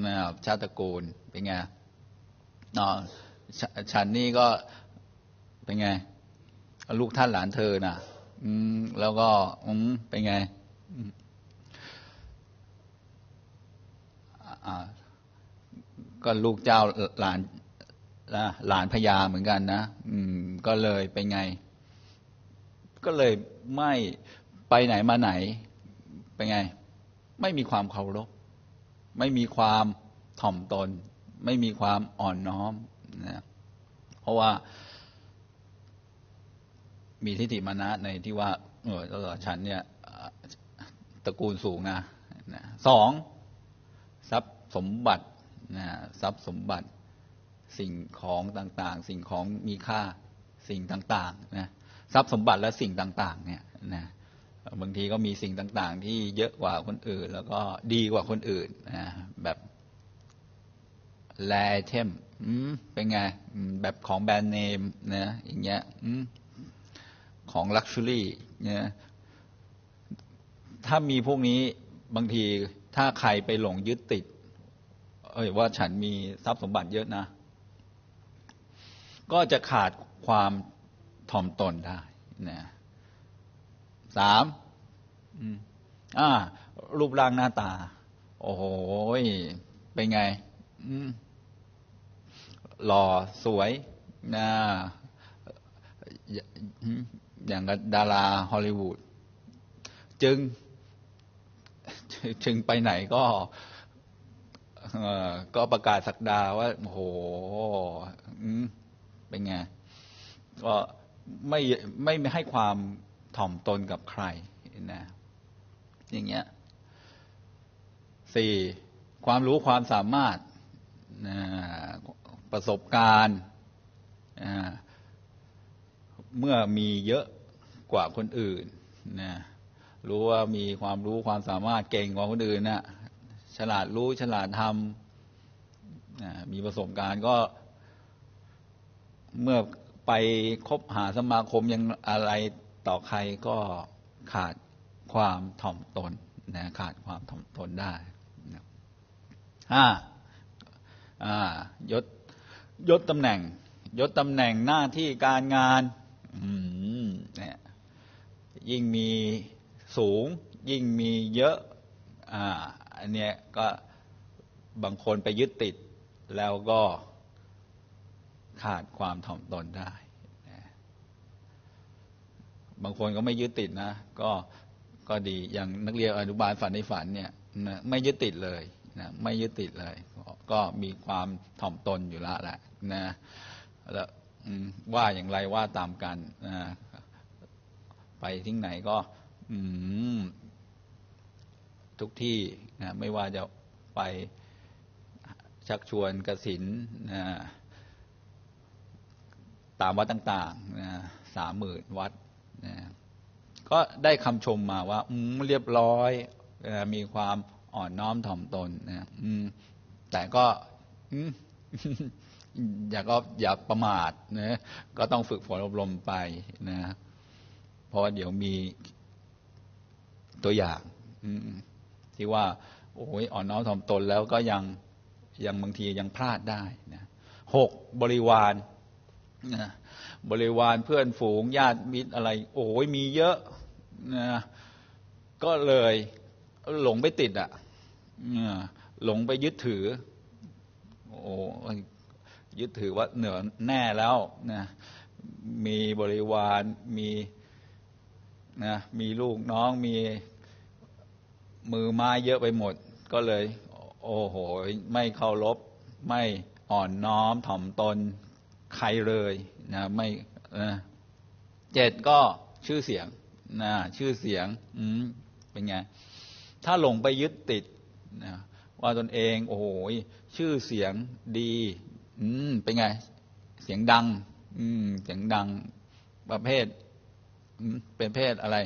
ชาติตระกูลเป็นไงฉันนี่ก็เป็นไงลูกท่านหลานเธอน่ะแล้วก็เป็นไงก็ลูกเจ้าหลานพญาเหมือนกันนะก็เลยเป็นไงก็เลยไม่ไปไหนมาไหนเป็นไงไม่มีความเคารพไม่มีความถ่อมตนไม่มีความอ่อนน้อมนะเพราะว่ามีทิฏฐิมานะในที่ว่าฉันเนี่ยตระกูลสูงนะสองทรัพย์สมบัตินะทรัพย์สมบัติสิ่งของต่างๆสิ่งของมีค่าสิ่งต่างๆนะทรัพย์สมบัติและสิ่งต่างๆเนี่ยนะบางทีก็มีสิ่งต่างๆที่เยอะกว่าคนอื่นแล้วก็ดีกว่าคนอื่นนะแบบแลไอเทมเป็นไงแบบของแบรนด์เนมนะอย่างเงี้ยของลักชัวรี่เนี่ยถ้ามีพวกนี้บางทีถ้าใครไปหลงยึดติดว่าฉันมีทรัพย์สมบัติเยอะนะก็จะขาดความถ่อมตนได้นะสามรูปร่างหน้าตาโอ้โหเป็นไงหล่อสวยนะอย่างกับดาราฮอลลีวูดจึงไปไหนก็ประกาศศักดาว่าโอ้โหเป็นไงก็ไม่ให้ความถ่อมตนกับใครนะอย่างเงี้ยสี่ความรู้ความสามารถประสบการณ์เมื่อมีเยอะกว่าคนอื่นนะรู้ว่ามีความรู้ความสามารถเก่งกว่าคนอื่นนะฉลาดรู้ฉลาดทำมีประสบการณ์ก็เมื่อไปคบหาสมาคมยังอะไรต่อใครก็ขาดความถ่อมตนนะขาดความถ่อมตนได้ยศตำแหน่งหน้าที่การงานเนี่ยยิ่งมีสูงยิ่งมีเยอะอันเนี้ยก็บางคนไปยึดติดแล้วก็ขาดความถ่อมตนได้บางคนก็ไม่ยึดติดนะก็ดีอย่างนักเรียนอนุบาลฝันในฝันเนี่ยไม่ยึดติดเลยนะไม่ยึดติดเลยก็มีความถ่อมตนอยู่แล้วแหละนะแล้วว่าอย่างไรว่าตามกันนะไปที่ไหนก็ทุกที่นะไม่ว่าจะไปชักชวนกฐินนะตามวัดต่างๆนะ30,000 วัดนะก็ได้คำชมมาว่าเรียบร้อยมีความอ่อนน้อมถ่อมตนนะแต่ก็อย่าประมาทนะก็ต้องฝึกฝนอบรมไปนะเพราะเดี๋ยวมีตัวอย่างที่ว่าโอ้ยอ่อนน้อมถ่อมตนแล้วก็ยังบางทียังพลาดได้นะ6บริวารนะบริวารเพื่อนฝูงญาติมิตรอะไรโอ้ยมีเยอะนะก็เลยหลงไปติดหลงไปยึดถือยึดถือว่าเหนือแน่แล้วนะมีบริวารมีลูกน้องมีมือไม้เยอะไปหมดก็เลยโอ้โหไม่เคารพไม่อ่อนน้อมถ่อมตนใครเลยนะไม่7ก็ชื่อเสียงนะชื่อเสียงเป็นไงถ้าหลงไปยึดติดนะว่าตนเองโอ้โหชื่อเสียงดีเป็นไงเสียงดังเสียงดังประเภทเป็นเพศอะไร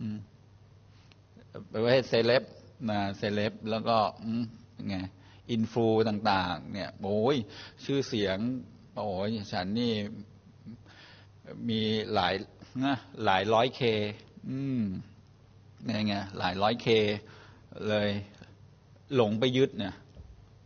ประเภทเซเลบนะเซเลบแล้วก็เป็นไงอินฟลูต่างๆเนี่ยโอ้ยชื่อเสียงโอ้ยฉันนี่มีหลายร้อยเคนี่ไงหลายร้อยเคเลยหลงไปยึดเนี่ย